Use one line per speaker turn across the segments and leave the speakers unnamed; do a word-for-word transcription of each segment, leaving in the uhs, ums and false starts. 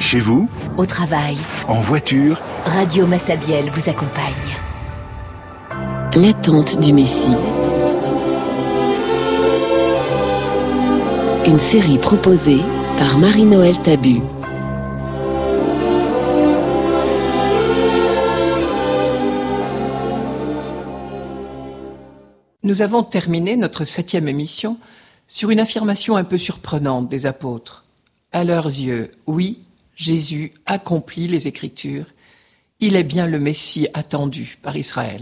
Chez vous,
au travail,
en voiture,
Radio Massabielle vous accompagne.
L'attente du Messie. Une série proposée par Marie-Noël Tabu.
Nous avons terminé notre septième émission sur une affirmation un peu surprenante des apôtres. À leurs yeux, oui, Jésus accomplit les Écritures. Il est bien le Messie attendu par Israël.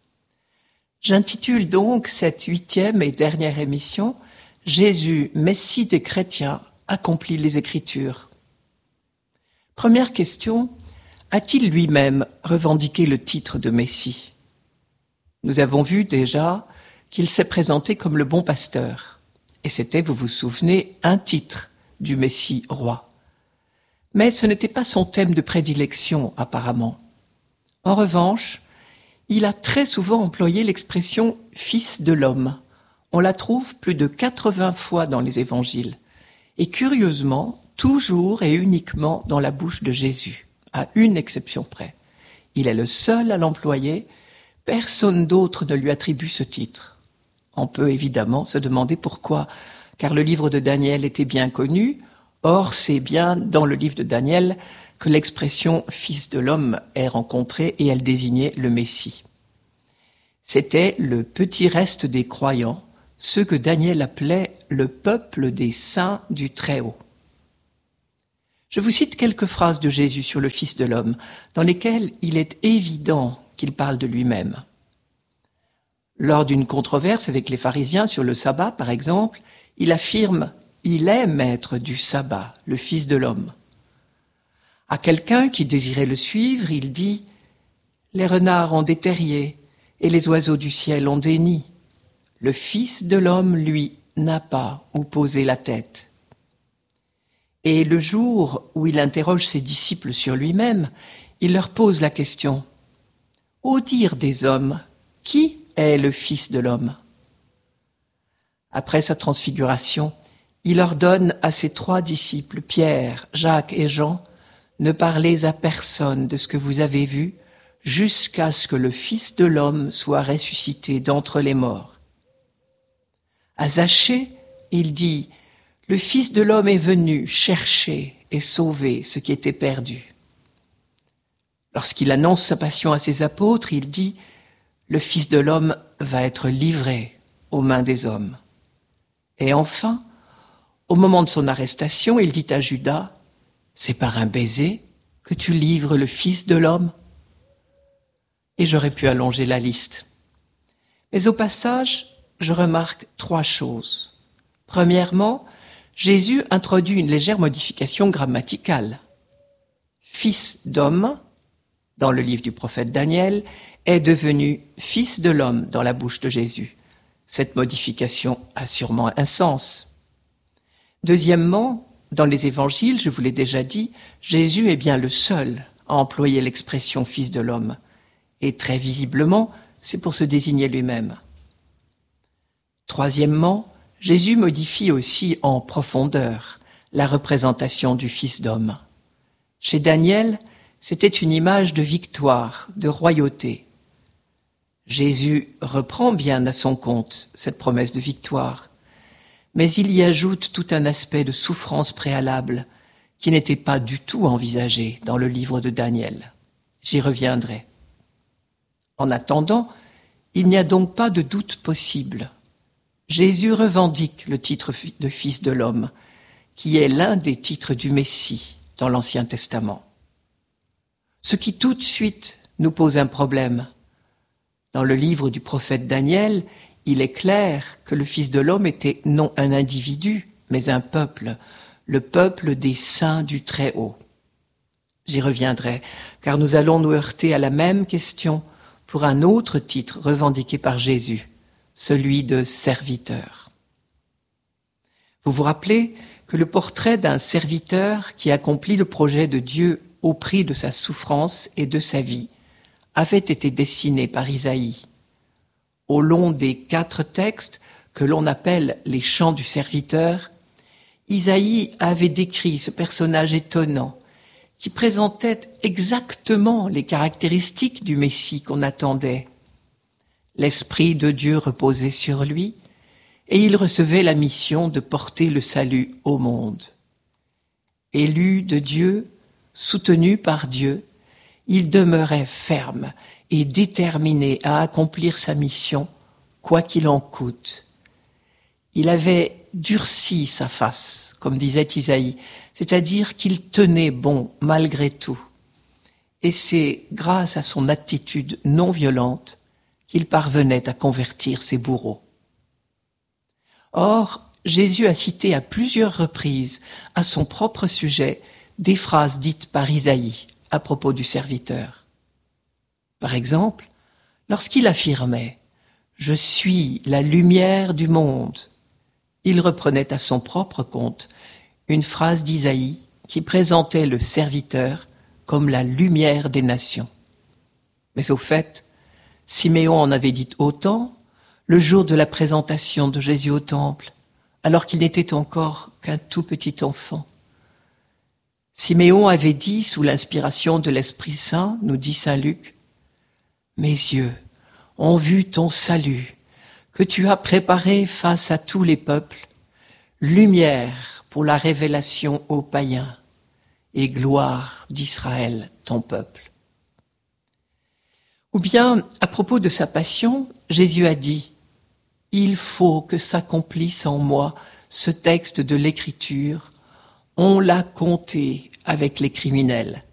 J'intitule donc cette huitième et dernière émission « Jésus, Messie des chrétiens, accomplit les Écritures ». Première question, a-t-il lui-même revendiqué le titre de Messie ? Nous avons vu déjà qu'il s'est présenté comme le bon pasteur. Et c'était, vous vous souvenez, un titre du Messie roi. Mais ce n'était pas son thème de prédilection, apparemment. En revanche, il a très souvent employé l'expression « fils de l'homme ». On la trouve plus de quatre-vingts fois dans les évangiles. Et curieusement, toujours et uniquement dans la bouche de Jésus, à une exception près. Il est le seul à l'employer. Personne d'autre ne lui attribue ce titre. On peut évidemment se demander pourquoi, car le livre de Daniel était bien connu. Or, c'est bien dans le livre de Daniel que l'expression « fils de l'homme » est rencontrée et elle désignait le Messie. C'était le petit reste des croyants, ceux que Daniel appelait le peuple des saints du Très-Haut. Je vous cite quelques phrases de Jésus sur le Fils de l'homme, dans lesquelles il est évident qu'il parle de lui-même. Lors d'une controverse avec les pharisiens sur le sabbat, par exemple, il affirme « Il est maître du sabbat, le Fils de l'homme ». À quelqu'un qui désirait le suivre, il dit « Les renards ont des terriers et les oiseaux du ciel ont des nids. Le Fils de l'homme, lui, n'a pas où poser la tête. » Et le jour où il interroge ses disciples sur lui-même, il leur pose la question « Au dire des hommes, qui est le Fils de l'homme ?» Après sa transfiguration, il ordonne à ses trois disciples, Pierre, Jacques et Jean, « Ne parlez à personne de ce que vous avez vu, jusqu'à ce que le Fils de l'homme soit ressuscité d'entre les morts. » À Zachée, il dit « Le Fils de l'homme est venu chercher et sauver ce qui était perdu. » Lorsqu'il annonce sa passion à ses apôtres, il dit « Le Fils de l'homme va être livré aux mains des hommes. » Et enfin, au moment de son arrestation, il dit à Judas « C'est par un baiser que tu livres le Fils de l'homme ?» Et j'aurais pu allonger la liste. Mais au passage, je remarque trois choses. Premièrement, Jésus introduit une légère modification grammaticale. « Fils d'homme » dans le livre du prophète Daniel, est devenu « fils de l'homme » dans la bouche de Jésus. Cette modification a sûrement un sens. Deuxièmement, dans les évangiles, je vous l'ai déjà dit, Jésus est bien le seul à employer l'expression « fils de l'homme ». Et très visiblement, c'est pour se désigner lui-même. Troisièmement, Jésus modifie aussi en profondeur la représentation du Fils d'homme. Chez Daniel, c'était une image de victoire, de royauté. Jésus reprend bien à son compte cette promesse de victoire, mais il y ajoute tout un aspect de souffrance préalable qui n'était pas du tout envisagé dans le livre de Daniel. J'y reviendrai. En attendant, il n'y a donc pas de doute possible. Jésus revendique le titre de Fils de l'homme, qui est l'un des titres du Messie dans l'Ancien Testament. Ce qui tout de suite nous pose un problème. Dans le livre du prophète Daniel, il est clair que le Fils de l'homme était non un individu, mais un peuple, le peuple des saints du Très-Haut. J'y reviendrai, car nous allons nous heurter à la même question pour un autre titre revendiqué par Jésus, celui de serviteur. Vous vous rappelez que le portrait d'un serviteur qui accomplit le projet de Dieu au prix de sa souffrance et de sa vie avait été dessiné par Isaïe. Au long des quatre textes que l'on appelle les chants du serviteur, Isaïe avait décrit ce personnage étonnant qui présentait exactement les caractéristiques du Messie qu'on attendait. L'Esprit de Dieu reposait sur lui, et il recevait la mission de porter le salut au monde. Élu de Dieu, soutenu par Dieu, il demeurait ferme et déterminé à accomplir sa mission, quoi qu'il en coûte. Il avait durci sa face, comme disait Isaïe, c'est-à-dire qu'il tenait bon malgré tout. Et c'est grâce à son attitude non violente qu'il parvenait à convertir ses bourreaux. Or, Jésus a cité à plusieurs reprises, à son propre sujet, des phrases dites par Isaïe à propos du serviteur. Par exemple, lorsqu'il affirmait « Je suis la lumière du monde », il reprenait à son propre compte une phrase d'Isaïe qui présentait le serviteur comme la lumière des nations. Mais au fait, Siméon en avait dit autant le jour de la présentation de Jésus au temple, alors qu'il n'était encore qu'un tout petit enfant. Siméon avait dit, sous l'inspiration de l'Esprit Saint, nous dit saint Luc, « Mes yeux ont vu ton salut, que tu as préparé face à tous les peuples, lumière pour la révélation aux païens et gloire d'Israël, ton peuple. » Ou bien, à propos de sa passion, Jésus a dit « Il faut que s'accomplisse en moi ce texte de l'Écriture, on l'a compté avec les criminels.